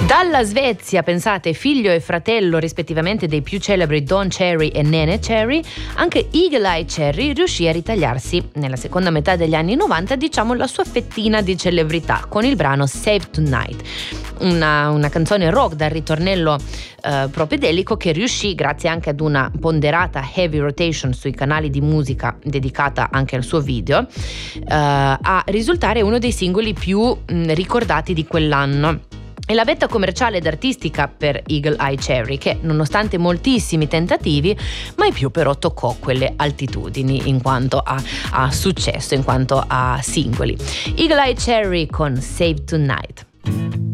Dalla Svezia, pensate, figlio e fratello rispettivamente dei più celebri Don Cherry e Nene Cherry, anche Eagle Eye Cherry riuscì a ritagliarsi nella seconda metà degli anni 90, diciamo, la sua fettina di celebrità con il brano Save Tonight, una canzone rock dal ritornello propedelico che riuscì, grazie anche ad una ponderata heavy rotation sui canali di musica dedicata anche al suo video, a risultare uno dei singoli più ricordati di quell'anno. E la vetta commerciale ed artistica per Eagle Eye Cherry, che nonostante moltissimi tentativi mai più però toccò quelle altitudini in quanto a successo, in quanto a singoli. Eagle Eye Cherry con Save Tonight.